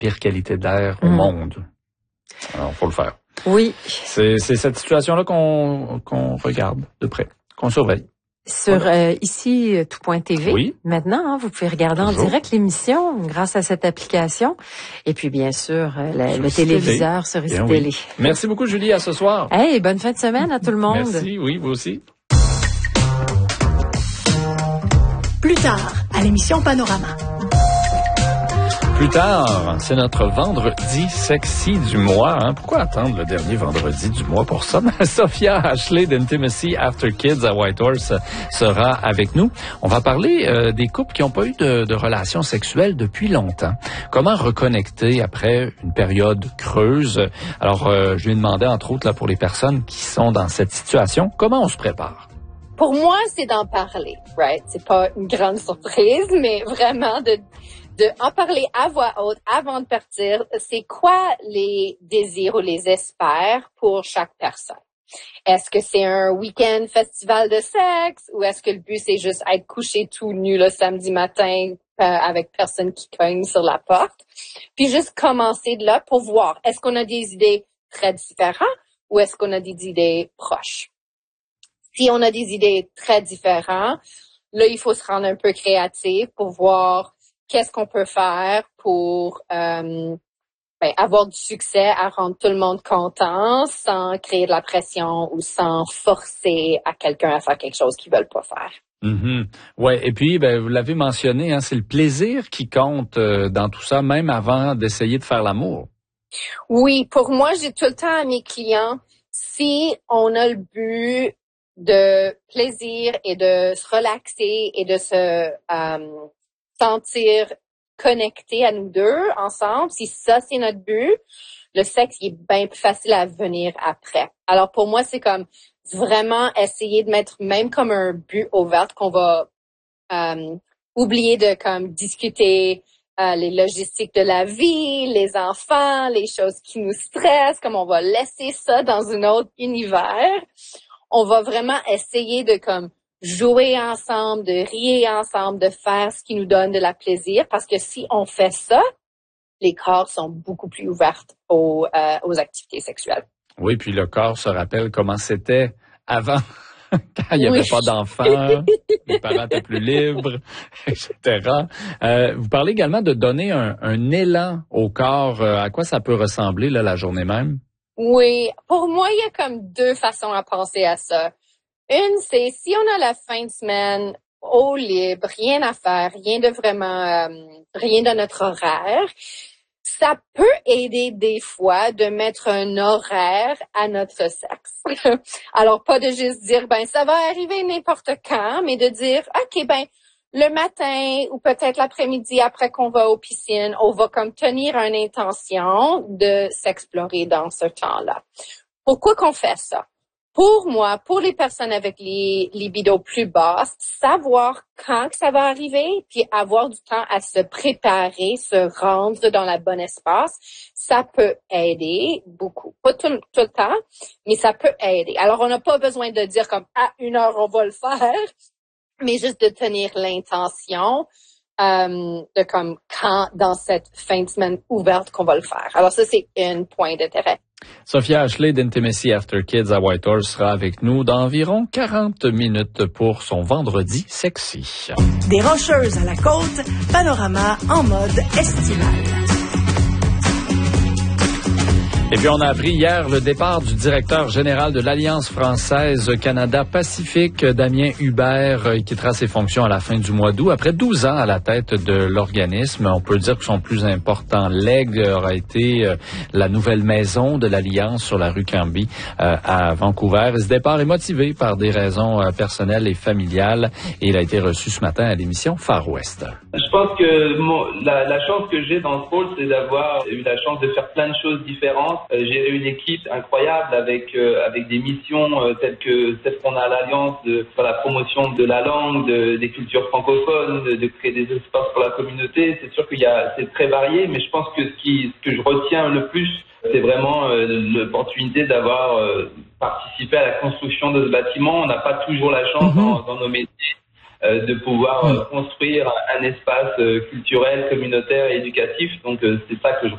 pire qualité d'air au monde. Alors, faut le faire. Oui. C'est cette situation-là qu'on regarde de près, qu'on surveille. Sur ici tout.tv. Oui. Maintenant, vous pouvez regarder en direct l'émission grâce à cette application. Et puis, bien sûr, le téléviseur sur ici Télé. Oui. Merci beaucoup, Julie. À ce soir. Hey, bonne fin de semaine à tout le monde. Merci. Oui, vous aussi. Plus tard, à l'émission Panorama. Plus tard, c'est notre vendredi sexy du mois. Pourquoi attendre le dernier vendredi du mois pour ça? Sophia Ashley d'Intimacy After Kids à Whitehorse sera avec nous. On va parler des couples qui n'ont pas eu de relations sexuelles depuis longtemps. Comment reconnecter après une période creuse? Alors, je lui ai demandé, entre autres, là, pour les personnes qui sont dans cette situation, comment on se prépare? Pour moi, c'est d'en parler, right? C'est pas une grande surprise, mais vraiment de en parler à voix haute avant de partir. C'est quoi les désirs ou les espères pour chaque personne? Est-ce que c'est un week-end festival de sexe ou est-ce que le but c'est juste être couché tout nu le samedi matin avec personne qui cogne sur la porte? Puis juste commencer de là pour voir, est-ce qu'on a des idées très différentes ou est-ce qu'on a des idées proches? Si on a des idées très différentes, là, il faut se rendre un peu créatif pour voir qu'est-ce qu'on peut faire pour avoir du succès à rendre tout le monde content sans créer de la pression ou sans forcer à quelqu'un à faire quelque chose qu'ils veulent pas faire. Mm-hmm. Ouais, et puis vous l'avez mentionné, c'est le plaisir qui compte dans tout ça, même avant d'essayer de faire l'amour. Oui, pour moi, j'ai tout le temps à mes clients, si on a le but de plaisir et de se relaxer et de se sentir connecté à nous deux ensemble, si ça c'est notre but, le sexe il est bien plus facile à venir après. Alors pour moi c'est comme vraiment essayer de mettre même comme un but ouvert qu'on va oublier de comme discuter les logistiques de la vie, les enfants, les choses qui nous stressent, comme on va laisser ça dans un autre univers. On va vraiment essayer de comme jouer ensemble, de rire ensemble, de faire ce qui nous donne de la plaisir. Parce que si on fait ça, les corps sont beaucoup plus ouverts aux activités sexuelles. Oui, puis le corps se rappelle comment c'était avant, quand il n'y avait pas d'enfants, les parents étaient plus libres, etc. Vous parlez également de donner un élan au corps. À quoi ça peut ressembler là, la journée même? Oui, pour moi, il y a comme deux façons à penser à ça. Une, c'est si on a la fin de semaine au libre, rien à faire, rien de notre horaire, ça peut aider des fois de mettre un horaire à notre sexe. Alors, pas de juste dire, ça va arriver n'importe quand, mais de dire, OK, le matin ou peut-être l'après-midi après qu'on va aux piscines, on va comme tenir une intention de s'explorer dans ce temps-là. Pourquoi qu'on fait ça? Pour moi, pour les personnes avec les libidos plus basses, savoir quand que ça va arriver, puis avoir du temps à se préparer, se rendre dans le bon espace, ça peut aider beaucoup. Pas tout le temps, mais ça peut aider. Alors, on n'a pas besoin de dire comme à 1 heure on va le faire, mais juste de tenir l'intention de comme quand dans cette fin de semaine ouverte qu'on va le faire. Alors ça, c'est un point d'intérêt. Sophia Ashley d'Intimacy After Kids à Whitehorse sera avec nous dans environ 40 minutes pour son vendredi sexy. Des Rocheuses à la côte, Panorama en mode estival. Et puis, on a appris hier le départ du directeur général de l'Alliance française Canada-Pacifique, Damien Hubert. Il quittera ses fonctions à la fin du mois d'août. Après 12 ans à la tête de l'organisme, on peut dire que son plus important legs aura été la nouvelle maison de l'Alliance sur la rue Cambie à Vancouver. Et ce départ est motivé par des raisons personnelles et familiales. Et il a été reçu ce matin à l'émission Far West. Je pense que la chance que j'ai dans ce rôle, c'est d'avoir eu la chance de faire plein de choses différentes. J'ai eu une équipe incroyable avec des missions telles que celles qu'on a à l'Alliance de faire la promotion de la langue, des cultures francophones, de créer des espaces pour la communauté. C'est sûr c'est très varié, mais je pense que ce que je retiens le plus, c'est vraiment l'opportunité d'avoir participé à la construction de ce bâtiment. On n'a pas toujours la chance dans nos métiers de pouvoir construire un espace culturel, communautaire et éducatif. Donc c'est ça que je